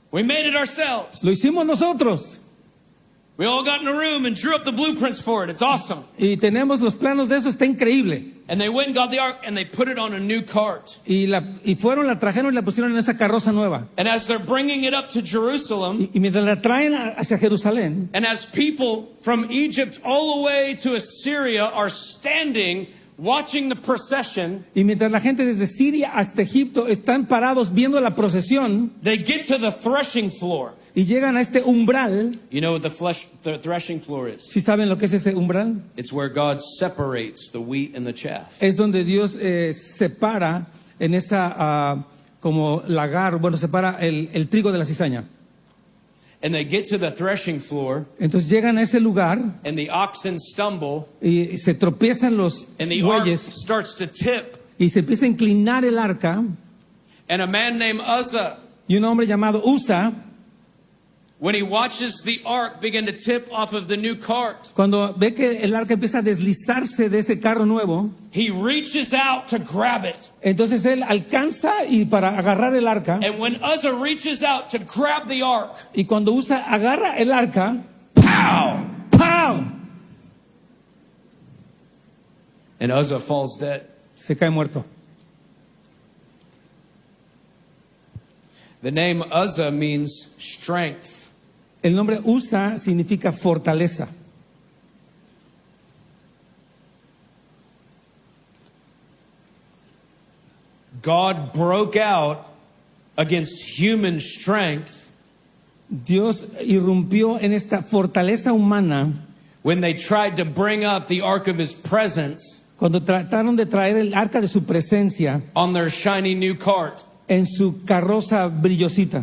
We made it ourselves. Lo hicimos nosotros. We all got in a room and drew up the blueprints for it. It's awesome. Y tenemos los planos de eso, está increíble. And they went and got the ark and they put it on a new cart. Y fueron, la trajeron y la pusieron en esta carroza nueva. And as they're bringing it up to Jerusalem, Y mientras la traen hacia Jerusalén, and as people from Egypt all the way to Assyria are standing watching the procession, y mientras la gente desde Siria hasta Egipto están parados viendo la procesión, they get to the threshing floor. y llegan a este umbral. You know what the threshing floor is? ¿Sí saben lo que es ese umbral? It's where God separates the wheat and the chaff. Es donde Dios separa en esa como lagar, bueno, separa el trigo de la cizaña. And they get to the threshing floor, Entonces llegan a ese lugar and the oxen stumble, y se tropiezan los and the ark bueyes starts to tip, y se empieza a inclinar el arca, and a man named Uzzah, y un hombre llamado Usa, when he watches the ark begin to tip off of the new cart, cuando ve que el arca empieza a deslizarse de ese carro nuevo, he reaches out to grab it. entonces él alcanza y para agarrar el arca, And when Uzzah reaches out to grab the ark, y cuando Usa agarra el arca, pow! ¡pau!, And Uzzah falls dead. se cae muerto. The name Uzzah means strength. El nombre Usa significa fortaleza. God broke out against human strength Dios irrumpió en esta fortaleza humana when they tried to bring up the ark of his presence cuando trataron de traer el arca de su presencia on their shiny new cart. en su carroza brillosita.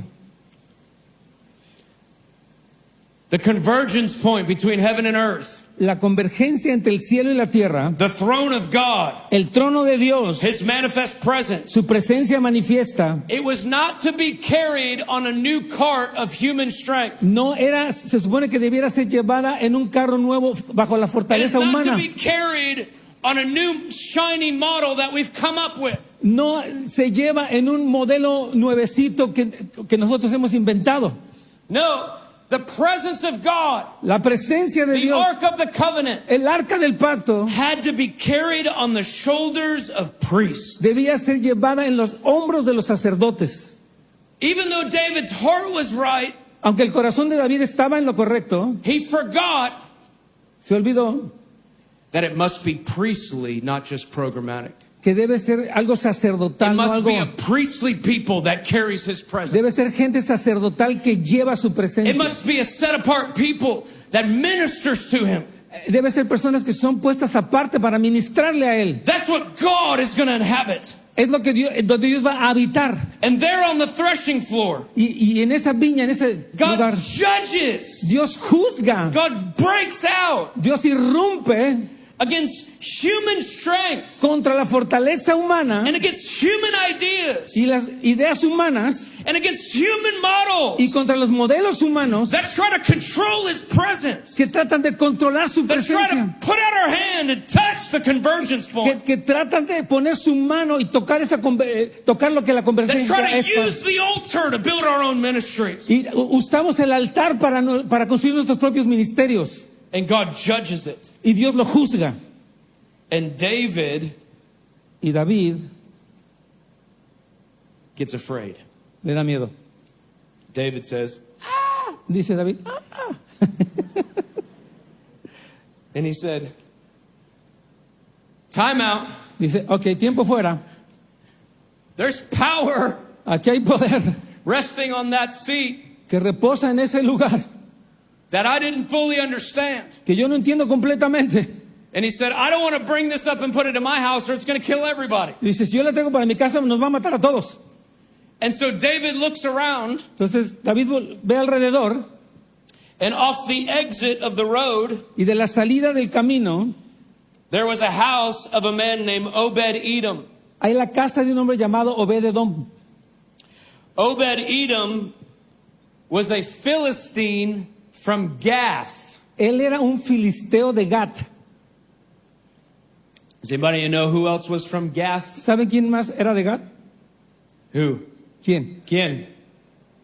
The convergence point between heaven and earth, La convergencia entre el cielo y la tierra, the throne of God, el trono de Dios, his manifest presence. su presencia manifiesta, It was not to be carried on a new cart of human strength. no era, se supone que debiera ser llevada en un carro nuevo bajo la It is fortaleza not to humana. be carried on a new shiny model that we've come up with. No se lleva en un modelo nuevecito que nosotros hemos inventado. No, the presence of God, La presencia de the Dios, ark of the covenant, el arca del pacto, had to be carried on the shoulders of priests. debía ser llevada en los hombros de los sacerdotes. Even though David's heart was right, Aunque el corazón de David estaba en lo correcto, he forgot se olvidó that it must be priestly, not just programmatic. que debe ser algo It sacerdotal, no must be a algo. priestly people that carries his presence. Debe ser gente sacerdotal que lleva su It presencia. must be a set apart people that ministers to him. Debe ser personas que son puestas aparte para ministrarle a él. That's what God is going to inhabit. Es lo que Dios, donde Dios va a habitar. And there on the threshing floor, Y en esa viña, en ese God lugar, judges. Dios juzga. God breaks out Dios irrumpe against human strength contra la fortaleza humana and against human ideas y las ideas humanas and against human models y contra los modelos humanos that try to control his presence, que tratan de controlar su that try to presencia, put out our hand and touch the convergence point, que tratan de poner su mano y tocar tocar lo que la that conversencia try to es. use the altar to build our own ministries. Y usamos el altar para construir nuestros propios ministerios. And God judges it. Y Dios lo juzga. And David Y David gets afraid. le da miedo. David says, Dice David, and he said, time out. dice, ok, tiempo fuera. There's power Aquí hay poder resting on that seat que reposa en ese lugar that I didn't fully understand. que yo no entiendo completamente. And he said, I don't want to bring this up and put it in my house or it's going to kill everybody. Dice, si yo la tengo para mi casa, nos va a matar a todos. And so David looks around, Entonces David ve alrededor and off the exit of the road, y de la salida del camino there was a house of a man named Obed-Edom. hay la casa de un hombre llamado Obed-Edom. Obed-Edom was a Philistine from Gath. Él era un filisteo de Gat. Does anybody know who else was from Gath? ¿Saben quién más era de Gat? Who? ¿Quién? ¿Quién?